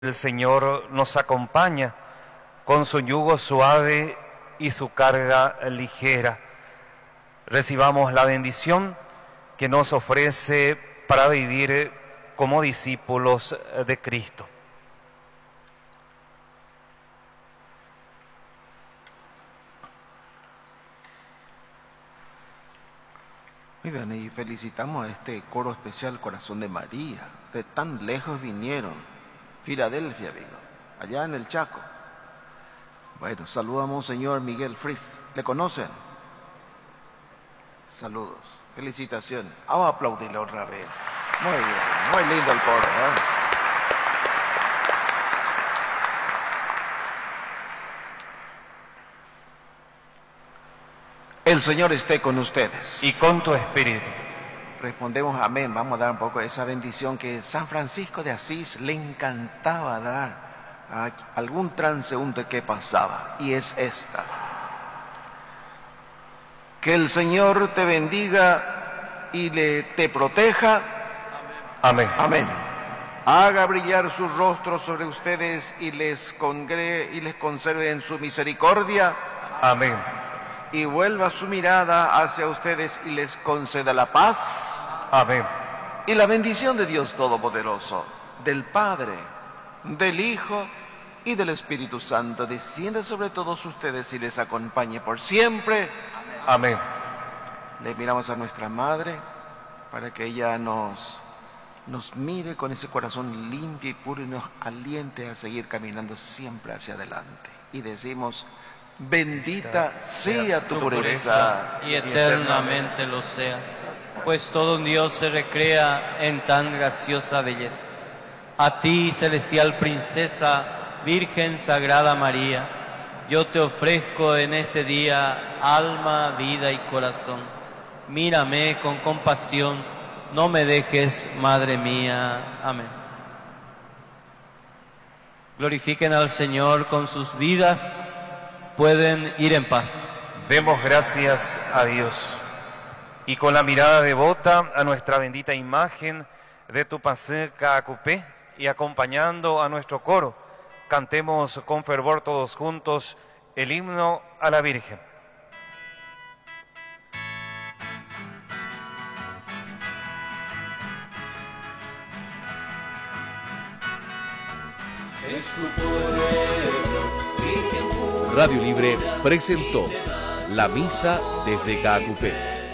El Señor nos acompaña con su yugo suave y su carga ligera. Recibamos la bendición que nos ofrece para vivir como discípulos de Cristo. Muy bien, y felicitamos a este coro especial Corazón de María. De tan lejos vinieron. Filadelfia vino, allá en el Chaco. Bueno, saludamos a Monseñor Miguel Fritz. ¿Le conocen? Saludos, felicitaciones. Vamos a aplaudirle otra vez. Muy bien, muy lindo el coro, ¿eh? El Señor esté con ustedes. Y con tu espíritu. Respondemos amén. Vamos a dar un poco de esa bendición que San Francisco de Asís le encantaba dar a algún transeúnte que pasaba, y es esta: que el Señor te bendiga y te proteja. Amén. Amén. Haga brillar su rostro sobre ustedes y les congregue y les conserve en su misericordia. Amén. Y vuelva su mirada hacia ustedes y les conceda la paz. Amén. Y la bendición de Dios Todopoderoso, del Padre, del Hijo y del Espíritu Santo, descienda sobre todos ustedes y les acompañe por siempre. Amén. Le miramos a nuestra Madre para que ella nos mire con ese corazón limpio y puro y nos aliente a seguir caminando siempre hacia adelante. Y decimos: bendita sea tu pureza, y eternamente lo sea, pues todo un Dios se recrea en tan graciosa belleza. A ti, celestial princesa, Virgen Sagrada María, yo te ofrezco en este día alma, vida y corazón. Mírame con compasión, no me dejes, Madre mía. Amén. Glorifiquen al Señor con sus vidas. Pueden ir en paz. Demos gracias a Dios. Y con la mirada devota a nuestra bendita imagen de Tupac Caacupé y acompañando a nuestro coro, cantemos con fervor todos juntos el himno a la Virgen. Es tu pueblo, Virgen pura. Radio Libre presentó la misa desde Caacupé.